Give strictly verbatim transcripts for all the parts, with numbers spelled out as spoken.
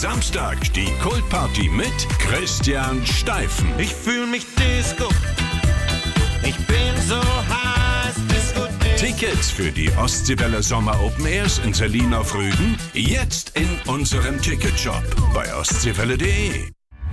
Samstag die Kultparty mit Christian Steifen. Ich fühl mich Disco. Ich bin so heiß. Disco, Disco. Tickets für die Ostseewelle Sommer Open Airs in Selin auf Rügen jetzt in unserem Ticketshop bei ostseewelle punkt de.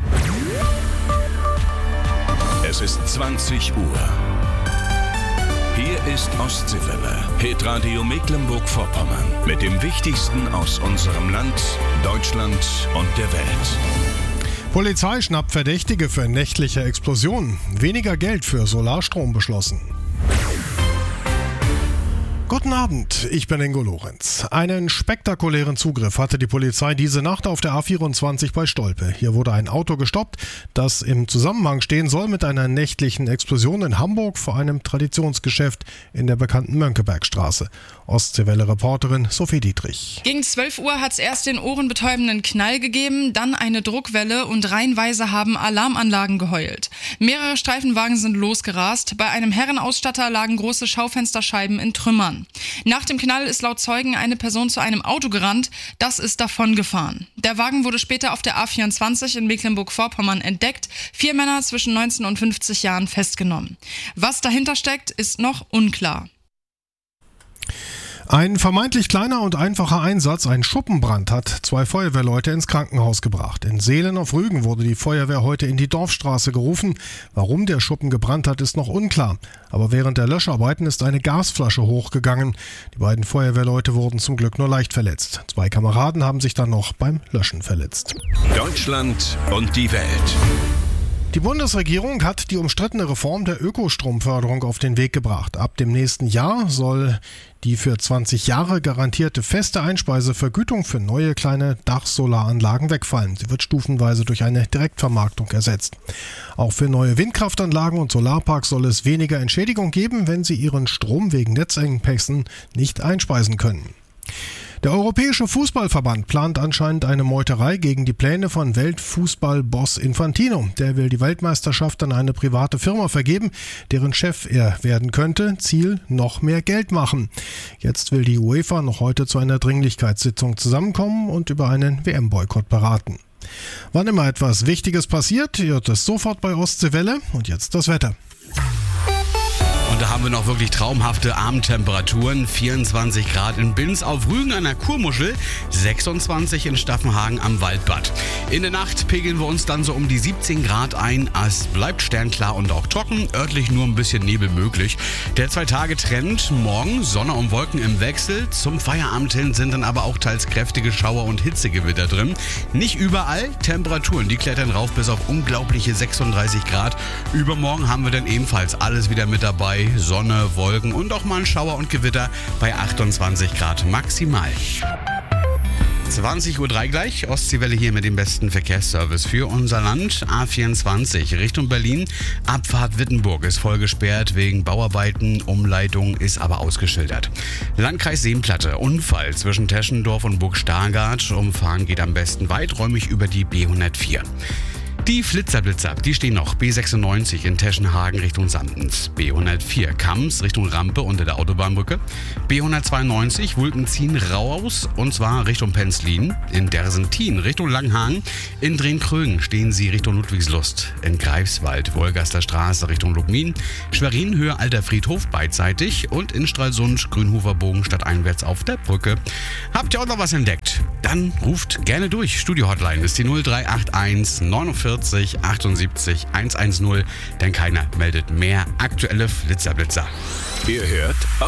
Es ist zwanzig Uhr. Hier ist Ostseewelle, Hitradio Mecklenburg-Vorpommern mit dem Wichtigsten aus unserem Land, Deutschland und der Welt. Polizei schnappt Verdächtige für nächtliche Explosionen. Weniger Geld für Solarstrom beschlossen. Guten Abend, ich bin Ingo Lorenz. Einen spektakulären Zugriff hatte die Polizei diese Nacht auf der A vierundzwanzig bei Stolpe. Hier wurde ein Auto gestoppt, das im Zusammenhang stehen soll mit einer nächtlichen Explosion in Hamburg vor einem Traditionsgeschäft in der bekannten Mönckebergstraße. Ostseewelle-Reporterin Sophie Dietrich. Gegen zwölf Uhr hat es erst den ohrenbetäubenden Knall gegeben, dann eine Druckwelle und reihenweise haben Alarmanlagen geheult. Mehrere Streifenwagen sind losgerast. Bei einem Herrenausstatter lagen große Schaufensterscheiben in Trümmern. Nach dem Knall ist laut Zeugen eine Person zu einem Auto gerannt, das ist davongefahren. Der Wagen wurde später auf der A vierundzwanzig in Mecklenburg-Vorpommern entdeckt, vier Männer zwischen neunzehn und fünfzig Jahren festgenommen. Was dahinter steckt, ist noch unklar. Ein vermeintlich kleiner und einfacher Einsatz, ein Schuppenbrand, hat zwei Feuerwehrleute ins Krankenhaus gebracht. In Seelen auf Rügen wurde die Feuerwehr heute in die Dorfstraße gerufen. Warum der Schuppen gebrannt hat, ist noch unklar. Aber während der Löscharbeiten ist eine Gasflasche hochgegangen. Die beiden Feuerwehrleute wurden zum Glück nur leicht verletzt. Zwei Kameraden haben sich dann noch beim Löschen verletzt. Deutschland und die Welt. Die Bundesregierung hat die umstrittene Reform der Ökostromförderung auf den Weg gebracht. Ab dem nächsten Jahr soll die für zwanzig Jahre garantierte feste Einspeisevergütung für neue kleine Dachsolaranlagen wegfallen. Sie wird stufenweise durch eine Direktvermarktung ersetzt. Auch für neue Windkraftanlagen und Solarparks soll es weniger Entschädigung geben, wenn sie ihren Strom wegen Netzengpässen nicht einspeisen können. Der Europäische Fußballverband plant anscheinend eine Meuterei gegen die Pläne von Weltfußballboss Infantino. Der will die Weltmeisterschaft an eine private Firma vergeben, deren Chef er werden könnte. Ziel: noch mehr Geld machen. Jetzt will die UEFA noch heute zu einer Dringlichkeitssitzung zusammenkommen und über einen W M-Boykott beraten. Wann immer etwas Wichtiges passiert, hört es sofort bei Ostseewelle. Und jetzt das Wetter. Und da haben wir noch wirklich traumhafte Abendtemperaturen. vierundzwanzig Grad in Binz auf Rügen an der Kurmuschel, sechsundzwanzig in Staffenhagen am Waldbad. In der Nacht pegeln wir uns dann so um die siebzehn Grad ein. Es bleibt sternklar und auch trocken, örtlich nur ein bisschen Nebel möglich. Der Zwei-Tage-Trend: morgen Sonne und Wolken im Wechsel. Zum Feierabend hin sind dann aber auch teils kräftige Schauer und Hitzegewitter drin. Nicht überall. Temperaturen, die klettern rauf bis auf unglaubliche sechsunddreißig Grad. Übermorgen haben wir dann ebenfalls alles wieder mit dabei. Sonne, Wolken und auch mal ein Schauer und Gewitter bei achtundzwanzig Grad maximal. zwanzig Uhr drei gleich, Ostseewelle hier mit dem besten Verkehrsservice für unser Land. A vierundzwanzig Richtung Berlin, Abfahrt Wittenburg ist voll gesperrt wegen Bauarbeiten, Umleitung ist aber ausgeschildert. Landkreis Seenplatte, Unfall zwischen Teschendorf und Burg Stargard. Umfahren geht am besten weiträumig über die B hundertvier. Die Flitzerblitzer, die stehen noch. B sechsundneunzig in Teschenhagen Richtung Sandens. B hundertvier Kams Richtung Rampe unter der Autobahnbrücke. B hundertzweiundneunzig Wulkenzien raus und zwar Richtung Penzlin. In Dersentin Richtung Langhagen. In Drehkrögen stehen sie Richtung Ludwigslust. In Greifswald Wolgaster Straße Richtung Lubmin. Schwerin Höhe Alter Friedhof beidseitig. Und in Stralsund Grünhofer Bogen stadteinwärts auf der Brücke. Habt ihr auch noch was entdeckt? Dann ruft gerne durch. Studio-Hotline ist die null drei acht eins neunundvierzig achtundsiebzig hundertzehn, denn keiner meldet mehr aktuelle Flitzerblitzer. Ihr hört